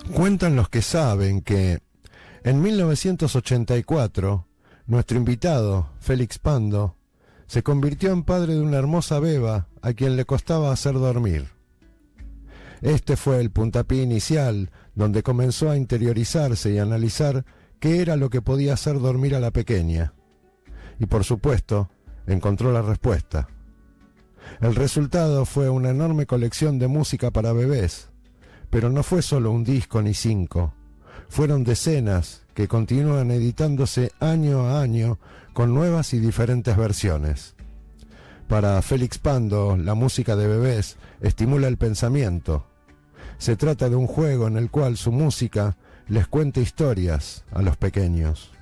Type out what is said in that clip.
Cuentan los que saben que en 1984 nuestro invitado, Félix Pando, se convirtió en padre de una hermosa beba a quien le costaba hacer dormir. Este fue el puntapié inicial donde comenzó a interiorizarse y analizar qué era lo que podía hacer dormir a la pequeña. Y por supuesto, encontró la respuesta. El resultado fue una enorme colección de música para bebés, pero no fue solo un disco ni 5, fueron decenas que continúan editándose año a año con nuevas y diferentes versiones. Para Félix Pando, la música de bebés estimula el pensamiento. Se trata de un juego en el cual su música les cuenta historias a los pequeños.